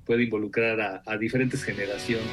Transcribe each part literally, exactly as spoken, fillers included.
puede involucrar a, a diferentes generaciones.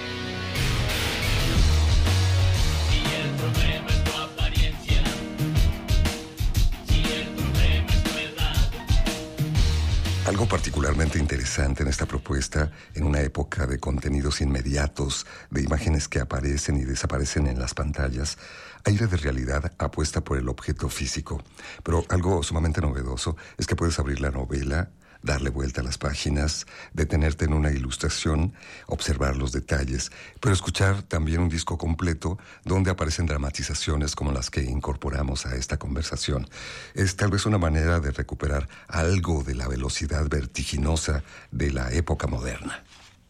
Algo particularmente interesante en esta propuesta, en una época de contenidos inmediatos, de imágenes que aparecen y desaparecen en las pantallas, Aire de Realidad apuesta por el objeto físico. Pero algo sumamente novedoso es que puedes abrir la novela, darle vuelta a las páginas, detenerte en una ilustración, observar los detalles, pero escuchar también un disco completo donde aparecen dramatizaciones como las que incorporamos a esta conversación. Es tal vez una manera de recuperar algo de la velocidad vertiginosa de la época moderna.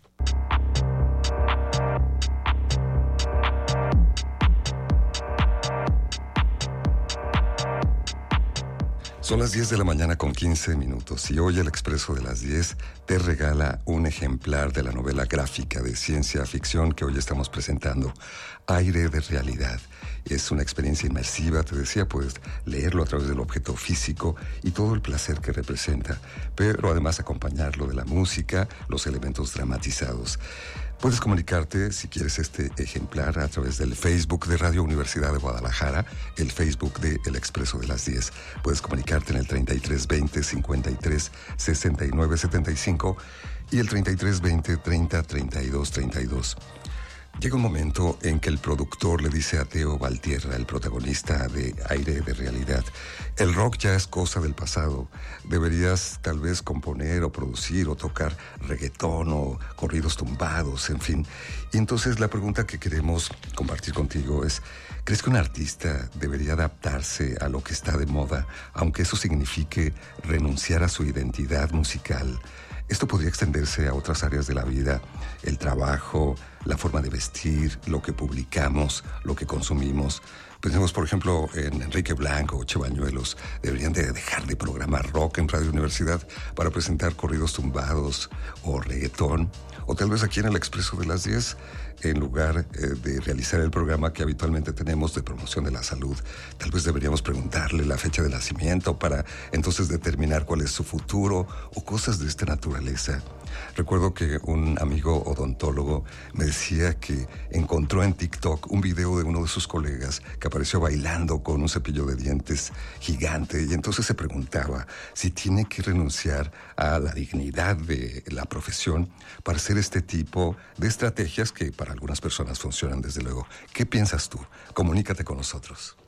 Son las diez de la mañana con quince minutos y hoy el Expreso de las diez te regala un ejemplar de la novela gráfica de ciencia ficción que hoy estamos presentando, Aire de Realidad. Es una experiencia inmersiva, te decía, puedes leerlo a través del objeto físico y todo el placer que representa, pero además acompañarlo de la música, los elementos dramatizados. Puedes comunicarte, si quieres, este ejemplar a través del Facebook de Radio Universidad de Guadalajara, el Facebook de El Expreso de las diez. Puedes comunicarte en el treinta y tres veinte, cincuenta y tres, sesenta y nueve setenta y cinco y el treinta y tres veinte, treinta, treinta y dos, treinta y dos. Llega un momento en que el productor le dice a Teo Valtierra, el protagonista de Aire de Realidad, el rock ya es cosa del pasado, deberías tal vez componer o producir o tocar reggaetón o corridos tumbados, en fin. Y entonces la pregunta que queremos compartir contigo es, ¿crees que un artista debería adaptarse a lo que está de moda, aunque eso signifique renunciar a su identidad musical? Esto podría extenderse a otras áreas de la vida, el trabajo, la forma de vestir, lo que publicamos, lo que consumimos. Pensemos, por ejemplo, en Enrique Blanco o Che Bañuelos. Deberían de dejar de programar rock en Radio Universidad para presentar corridos tumbados o reggaetón. O tal vez aquí en el Expreso de las diez, en lugar eh, de realizar el programa que habitualmente tenemos de promoción de la salud, tal vez deberíamos preguntarle la fecha de nacimiento para entonces determinar cuál es su futuro o cosas de esta naturaleza. Recuerdo que un amigo odontólogo me decía que encontró en TikTok un video de uno de sus colegas que apareció bailando con un cepillo de dientes gigante y entonces se preguntaba si tiene que renunciar a la dignidad de la profesión para hacer este tipo de estrategias que para algunas personas funcionan desde luego. ¿Qué piensas tú? Comunícate con nosotros.